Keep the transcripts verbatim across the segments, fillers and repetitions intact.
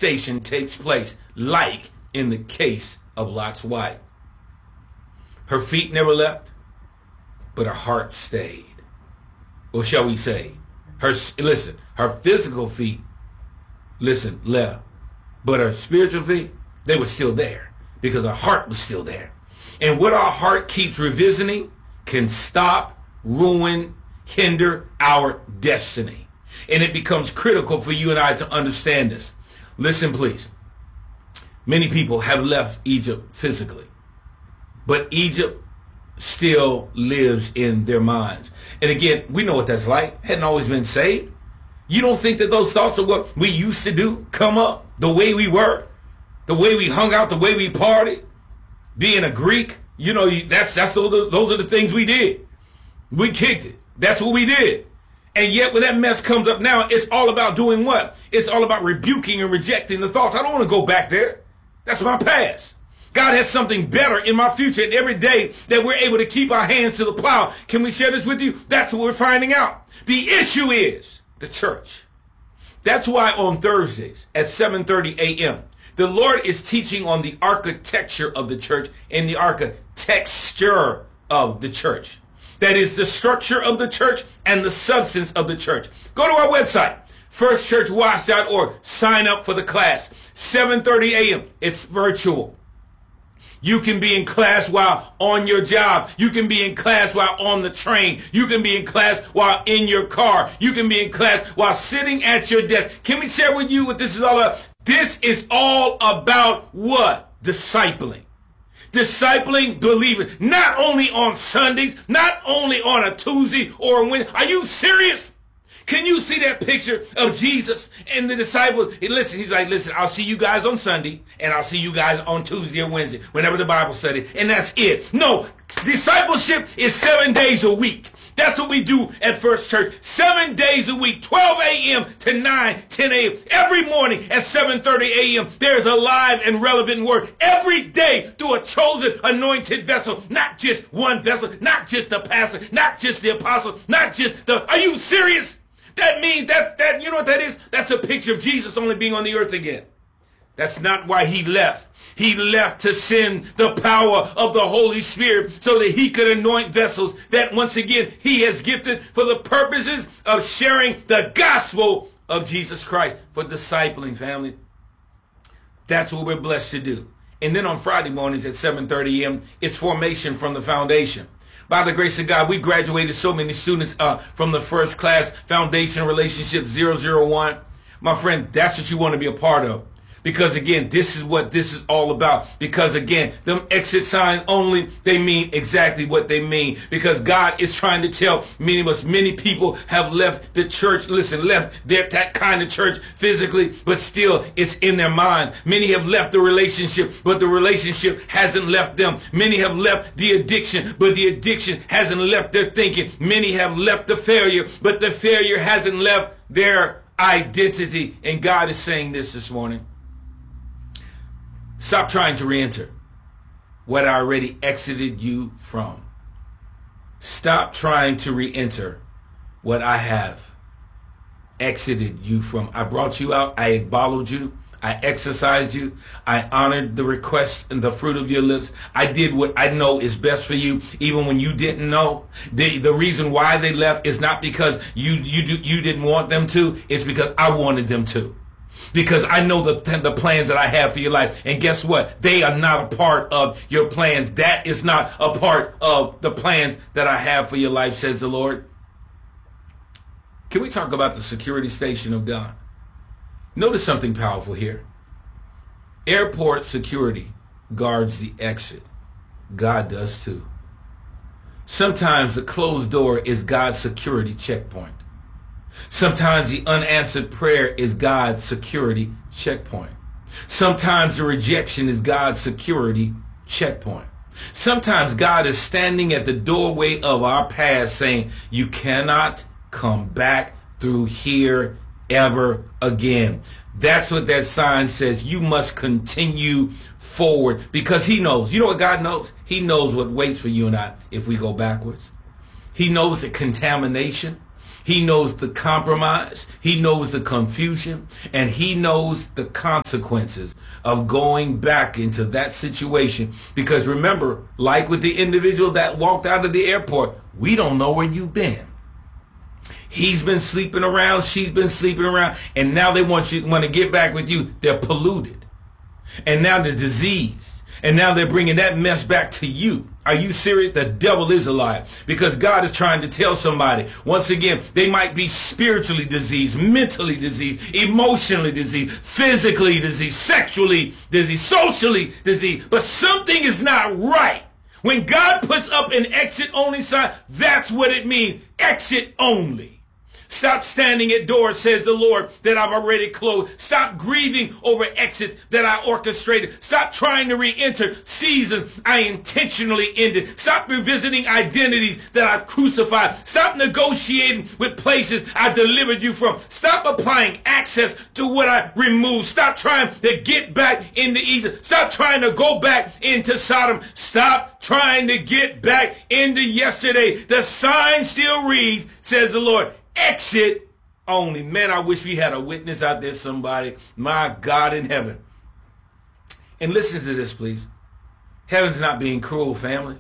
devastation takes place, like in the case of Lot's wife. Her feet never left, but her heart stayed. Or shall we say, her, listen, her physical feet, listen, left, but her spiritual feet, they were still there because her heart was still there. And what our heart keeps revisiting can stop, ruin, hinder our destiny. And it becomes critical for you and I to understand this. Listen, please. Many people have left Egypt physically, but Egypt still lives in their minds. And again, we know what that's like. Hadn't always been saved. You don't think that those thoughts of what we used to do come up, the way we were, the way we hung out, the way we partied, being a Greek, you know, that's that's those, those are the things we did. We kicked it. That's what we did. And yet when that mess comes up now, it's all about doing what? It's all about rebuking and rejecting the thoughts. I don't want to go back there. That's my past. God has something better in my future. And every day that we're able to keep our hands to the plow, can we share this with you? That's what we're finding out. The issue is the church. That's why on Thursdays at seven thirty a.m., the Lord is teaching on the architecture of the church and the architecture of the church. That is the structure of the church and the substance of the church. Go to our website, first church watch dot org. Sign up for the class. seven thirty a.m. It's virtual. You can be in class while on your job. You can be in class while on the train. You can be in class while in your car. You can be in class while sitting at your desk. Can we share with you what this is all about? This is all about what? Discipling. Discipling believers, not only on Sundays, not only on a Tuesday or a Wednesday. Are you serious? Can you see that picture of Jesus and the disciples? Hey, listen, he's like, listen, I'll see you guys on Sunday and I'll see you guys on Tuesday or Wednesday, whenever the Bible study. And that's it. No, discipleship is seven days a week. That's what we do at First Church. Seven days a week, twelve a.m. to nine, ten a.m. Every morning at seven thirty a.m. there's a live and relevant word. Every day through a chosen, anointed vessel. Not just one vessel, not just the pastor, not just the apostle, not just the... Are you serious? That means that, that, you know what that is? That's a picture of Jesus only being on the earth again. That's not why he left. He left to send the power of the Holy Spirit so that he could anoint vessels that once again he has gifted for the purposes of sharing the gospel of Jesus Christ, for discipling, family. That's what we're blessed to do. And then on Friday mornings at seven thirty a.m., it's formation from the foundation. By the grace of God, we graduated so many students uh, from the first class, Foundation Relationship zero zero one. My friend, that's what you want to be a part of. Because again, this is what this is all about. Because again, them exit signs only, they mean exactly what they mean. Because God is trying to tell many of us, many people have left the church, listen, left their, that kind of church physically, but still it's in their minds. Many have left the relationship, but the relationship hasn't left them. Many have left the addiction, but the addiction hasn't left their thinking. Many have left the failure, but the failure hasn't left their identity. And God is saying this this morning. Stop trying to re-enter what I already exited you from. Stop trying to re-enter what I have exited you from. I brought you out. I followed you. I exercised you. I honored the request and the fruit of your lips. I did what I know is best for you, even when you didn't know. The, the reason why they left is not because you, you, you didn't want them to. It's because I wanted them to. Because I know the, the plans that I have for your life. And guess what? They are not a part of your plans. That is not a part of the plans that I have for your life, says the Lord. Can we talk about the security station of God? Notice something powerful here. Airport security guards the exit. God does too. Sometimes the closed door is God's security checkpoint. Sometimes the unanswered prayer is God's security checkpoint. Sometimes the rejection is God's security checkpoint. Sometimes God is standing at the doorway of our past saying, you cannot come back through here ever again. That's what that sign says. You must continue forward, because he knows. You know what God knows? He knows what waits for you and I if we go backwards. He knows the contamination. He knows the compromise. He knows the confusion. And he knows the consequences of going back into that situation. Because remember, like with the individual that walked out of the airport, we don't know where you've been. He's been sleeping around. She's been sleeping around. And now they want you want to get back with you. They're polluted. And now they're diseased. And now they're bringing that mess back to you. Are you serious? The devil is a liar, because God is trying to tell somebody, once again, they might be spiritually diseased, mentally diseased, emotionally diseased, physically diseased, sexually diseased, socially diseased, but something is not right. When God puts up an exit only sign, that's what it means. Exit only. Stop standing at doors, says the Lord, that I've already closed. Stop grieving over exits that I orchestrated. Stop trying to re-enter seasons I intentionally ended. Stop revisiting identities that I crucified. Stop negotiating with places I delivered you from. Stop applying access to what I removed. Stop trying to get back into Egypt. Stop trying to go back into Sodom. Stop trying to get back into yesterday. The sign still reads, says the Lord, exit only. Man, I wish we had a witness out there, somebody. My God in heaven. And listen to this, please. Heaven's not being cruel, family.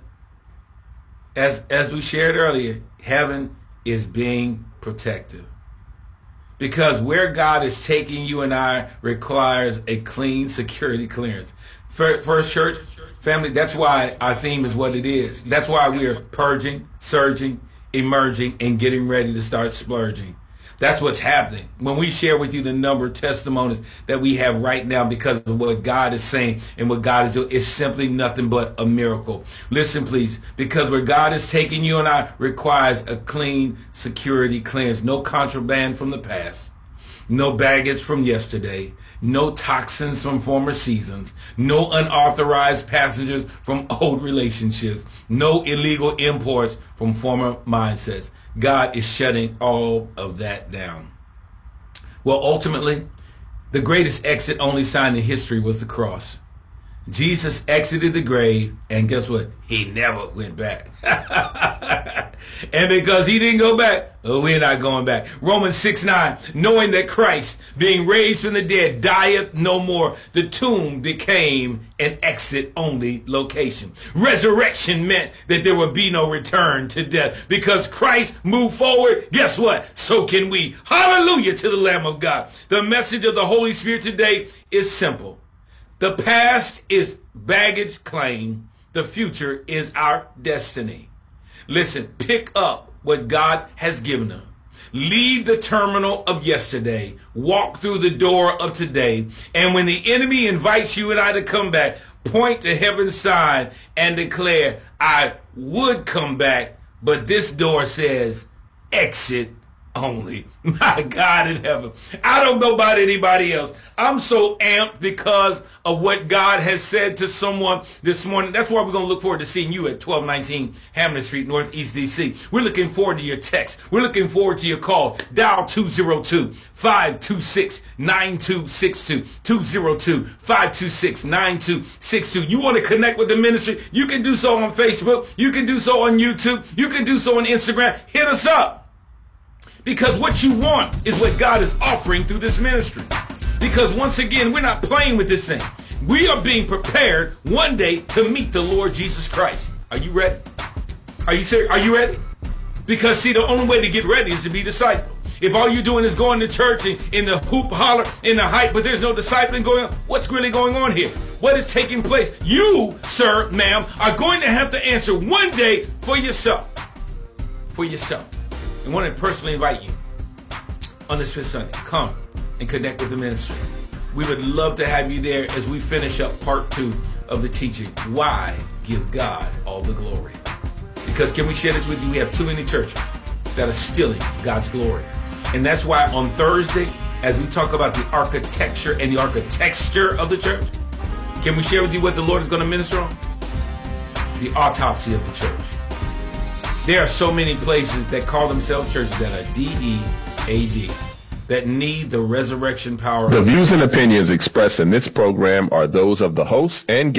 As, as we shared earlier, heaven is being protective. Because where God is taking you and I requires a clean security clearance. First Church, family, that's why our theme is what it is. That's why we are purging, surging, emerging, and getting ready to start splurging. That's what's happening. When we share with you the number of testimonies that we have right now because of what God is saying and what God is doing, it's simply nothing but a miracle. Listen, please, because where God is taking you and I requires a clean security clearance. No contraband from the past. No baggage from yesterday. No toxins from former seasons. No unauthorized passengers from old relationships. No illegal imports from former mindsets. God is shutting all of that down. Well, ultimately, the greatest exit only sign in history was the cross. Jesus exited the grave, and guess what? He never went back. And because he didn't go back, well, we're not going back. Romans six nine, knowing that Christ, being raised from the dead, dieth no more. The tomb became an exit-only location. Resurrection meant that there would be no return to death. Because Christ moved forward, guess what? So can we. Hallelujah to the Lamb of God. The message of the Holy Spirit today is simple. The past is baggage claim. The future is our destiny. Listen, pick up what God has given them. Leave the terminal of yesterday. Walk through the door of today. And when the enemy invites you and I to come back, point to heaven's side and declare, I would come back, but this door says exit only. My God in heaven. I don't know about anybody else. I'm so amped because of what God has said to someone this morning. That's why we're going to look forward to seeing you at twelve nineteen Hamlin Street, Northeast D C. We're looking forward to your text. We're looking forward to your call. Dial two oh two, five two six, nine two six two, two oh two, five two six, nine two six two. You want to connect with the ministry? You can do so on Facebook. You can do so on YouTube. You can do so on Instagram. Hit us up. Because what you want is what God is offering through this ministry. Because once again, we're not playing with this thing. We are being prepared one day to meet the Lord Jesus Christ. Are you ready? Are you serious? Are you ready? Because see, the only way to get ready is to be discipled. If all you're doing is going to church and in the hoop holler, in the hype, but there's no discipling going on, what's really going on here? What is taking place? You, sir, ma'am, are going to have to answer one day for yourself. For yourself. I want to personally invite you on this fifth Sunday. Come and connect with the ministry. We would love to have you there as we finish up part two of the teaching. Why give God all the glory? Because can we share this with you? We have too many churches that are stealing God's glory. And that's why on Thursday, as we talk about the architecture and the architecture of the church, can we share with you what the Lord is going to minister on? The autopsy of the church. There are so many places that call themselves churches that are D E A D, that need the resurrection power. The views and opinions expressed in this program are those of the hosts and guests.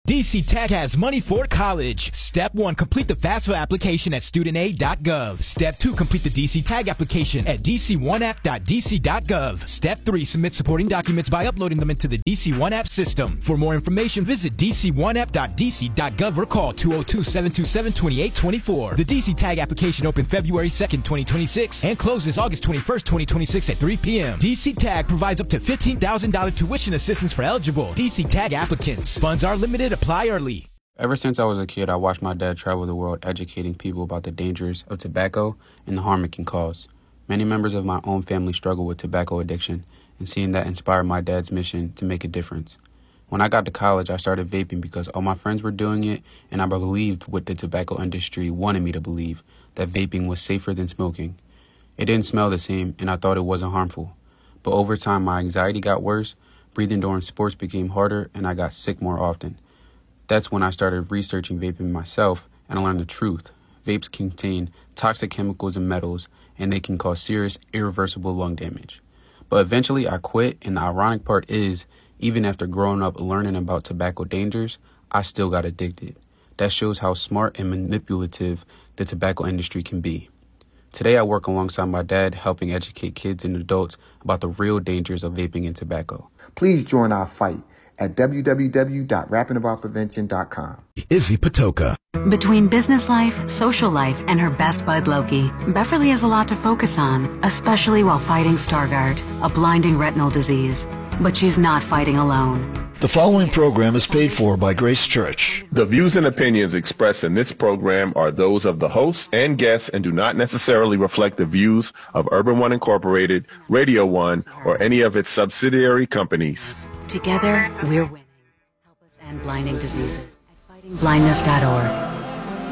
D C Tech has money for college. Step one, complete the FAFSA application at student aid dot gov. Step two, complete the D C Tag application at d c one app dot d c dot gov. Step three, submit supporting documents by uploading them into the D C one App system. For more information, visit d c one app dot d c dot gov or call two oh two, seven two seven, two eight two four. The D C Tag application opened February second, twenty twenty-six and closes August twenty-first, twenty twenty-six at three p.m. D C Tag provides up to fifteen thousand dollars tuition assistance for eligible D C Tag applicants. Funds are limited. Apply early. Ever since I was a kid, I watched my dad travel the world educating people about the dangers of tobacco and the harm it can cause. Many members of my own family struggle with tobacco addiction, and seeing that inspired my dad's mission to make a difference. When I got to college, I started vaping because all my friends were doing it, and I believed what the tobacco industry wanted me to believe, that vaping was safer than smoking. It didn't smell the same, and I thought it wasn't harmful. But over time, my anxiety got worse, breathing during sports became harder, and I got sick more often. That's when I started researching vaping myself, and I learned the truth. Vapes contain toxic chemicals and metals, and they can cause serious, irreversible lung damage. But eventually I quit, and the ironic part is, even after growing up learning about tobacco dangers, I still got addicted. That shows how smart and manipulative the tobacco industry can be. Today I work alongside my dad, helping educate kids and adults about the real dangers of vaping and tobacco. Please join our fight at w w w dot rapping about prevention dot com. Izzy Patoka. Between business life, social life, and her best bud Loki, Beverly has a lot to focus on, especially while fighting Stargardt, a blinding retinal disease. But she's not fighting alone. The following program is paid for by Grace Church. The views and opinions expressed in this program are those of the host and guests and do not necessarily reflect the views of Urban One Incorporated, Radio One, or any of its subsidiary companies. Together, we're winning. Help us end blinding diseases at fighting blindness dot org.